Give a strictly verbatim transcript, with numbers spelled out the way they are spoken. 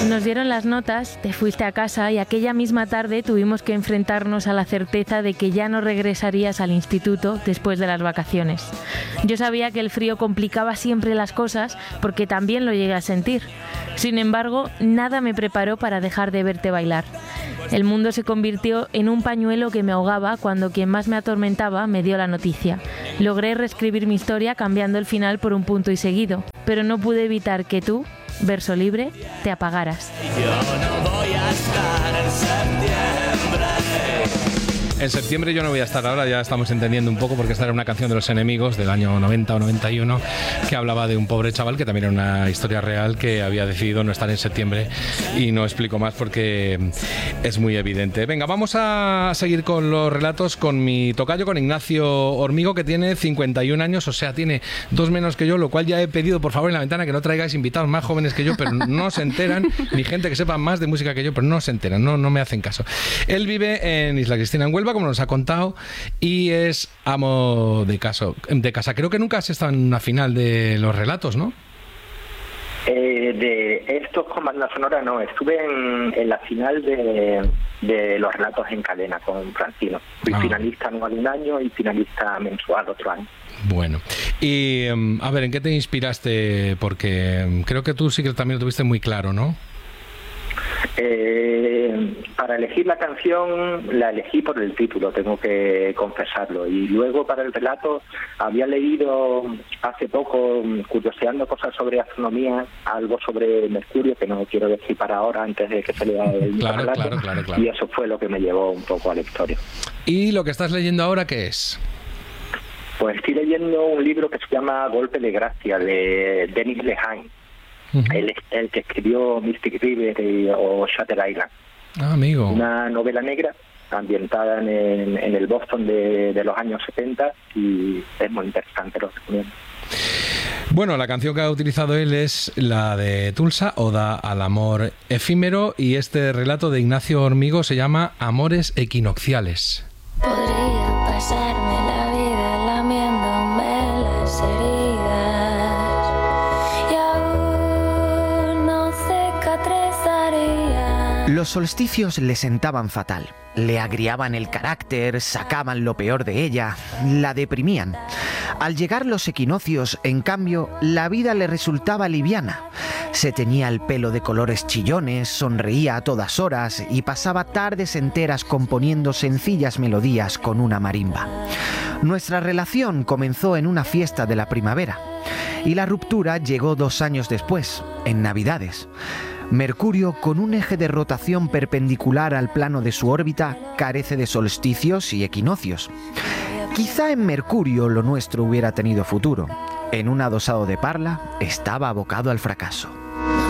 Nos dieron las notas, te fuiste a casa y aquella misma tarde tuvimos que enfrentarnos a la certeza de que ya no regresarías al instituto después de las vacaciones. Yo sabía que el frío complicaba siempre las cosas porque también lo llegué a sentir. Sin embargo, nada me preparó para dejar de verte bailar. El mundo se convirtió en un pañuelo que me ahogaba cuando quien más me atormentaba me dio la noticia. Logré reescribir mi historia cambiando el final por un punto y seguido, pero no pude evitar que tú, verso libre, te apagaras. Yo no voy a estar en septiembre. En septiembre yo no voy a estar ahora, ya estamos entendiendo un poco, porque esta era una canción de Los Enemigos del año noventa o noventa y uno que hablaba de un pobre chaval que también era una historia real, que había decidido no estar en septiembre, y no explico más porque es muy evidente. Venga, vamos a seguir con los relatos con mi tocayo, con Ignacio Hormigo, que tiene cincuenta y un años, o sea, tiene dos menos que yo, lo cual ya he pedido por favor en la ventana que no traigáis invitados más jóvenes que yo, pero no se enteran, ni gente que sepa más de música que yo, pero no se enteran, no, no me hacen caso. Él vive en Isla Cristina, en Huelva, como nos ha contado, y es amo de, caso, de casa. Creo que nunca has estado en una final de los relatos, ¿no? Eh, de estos con banda sonora no, estuve en, en la final de, de los relatos en cadena con Francino. Fui ah. finalista anual un año y finalista mensual otro año. Bueno, y a ver, ¿en qué te inspiraste? Porque creo que tú sí que también lo tuviste muy claro, ¿no? Eh, para elegir la canción la elegí por el título, tengo que confesarlo, y luego para el relato había leído hace poco, curioseando cosas sobre astronomía, algo sobre Mercurio que no quiero decir para ahora antes de que se lea el claro, relato, claro, claro, claro. Y eso fue lo que me llevó un poco a la historia. ¿Y lo que estás leyendo ahora qué es? Pues estoy leyendo un libro que se llama Golpe de Gracia, de Denis Lehane. Uh-huh. el, el que escribió Mystic River y, o Shutter Island. Ah, amigo. Una novela negra ambientada en el, en el Boston de, de los años setenta, y es muy interesante, lo recomiendo. Bueno, la canción que ha utilizado él es la de Tulsa, Oda al amor efímero, y este relato de Ignacio Hormigo se llama Amores equinocciales. Podría pasarme la vida lamiéndome las heridas y aún no cicatrizaría. Los solsticios le sentaban fatal. Le agriaban el carácter, sacaban lo peor de ella, la deprimían. Al llegar los equinoccios, en cambio, la vida le resultaba liviana. Se teñía el pelo de colores chillones, sonreía a todas horas y pasaba tardes enteras componiendo sencillas melodías con una marimba. Nuestra relación comenzó en una fiesta de la primavera y la ruptura llegó dos años después, en Navidades. Mercurio, con un eje de rotación perpendicular al plano de su órbita, carece de solsticios y equinoccios. Quizá en Mercurio lo nuestro hubiera tenido futuro. En un adosado de Parla estaba abocado al fracaso.